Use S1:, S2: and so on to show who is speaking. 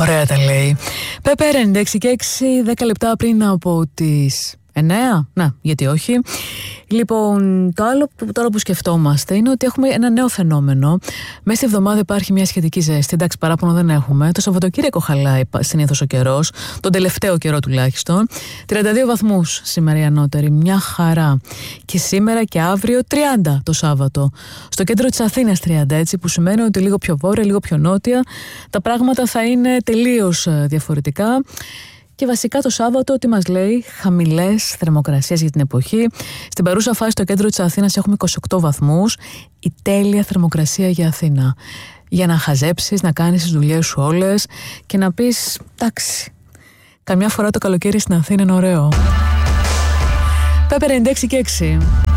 S1: Ωραία τα λέει. Πέπερ 96 και 6, 10 λεπτά πριν από τις 9. Να, γιατί όχι. Λοιπόν, το άλλο που τώρα που σκεφτόμαστε είναι ότι έχουμε ένα νέο φαινόμενο. Μέσα στη εβδομάδα υπάρχει μια σχετική ζέστη. Εντάξει, παράπονο δεν έχουμε. Το Σαββατοκύριακο χαλάει συνήθως ο καιρός. Τον τελευταίο καιρό τουλάχιστον. 32 βαθμούς σήμερα η ανώτερη. Μια χαρά. Και σήμερα και αύριο 30 το Σάββατο. Στο κέντρο της Αθήνας 30, έτσι, που σημαίνει ότι λίγο πιο βόρεια, λίγο πιο νότια τα πράγματα θα είναι τελείως διαφορετικά. Και βασικά το Σάββατο τι μας λέει? Χαμηλές θερμοκρασίες για την εποχή. Στην παρούσα φάση στο κέντρο της Αθήνας έχουμε 28 βαθμούς. Η τέλεια θερμοκρασία για Αθήνα. Για να χαζέψεις, να κάνεις τις δουλειές σου όλες και να πεις εντάξει, καμιά φορά το καλοκαίρι στην Αθήνα είναι ωραίο. Πέπερ 96 και 6.